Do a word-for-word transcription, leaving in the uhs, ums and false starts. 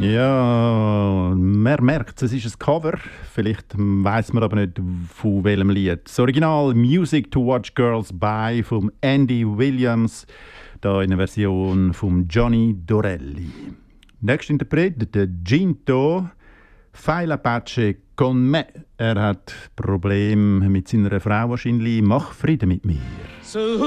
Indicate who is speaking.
Speaker 1: Ja, man merkt, es ist ein Cover. Vielleicht weiß man aber nicht, von welchem Lied. Das Original «Music to Watch Girls By» von Andy Williams, da in der Version von Johnny Dorelli. Nächster Interpret, der Ginto, «Fai la pace con me». Er hat Probleme mit seiner Frau wahrscheinlich. «Mach Frieden mit mir». So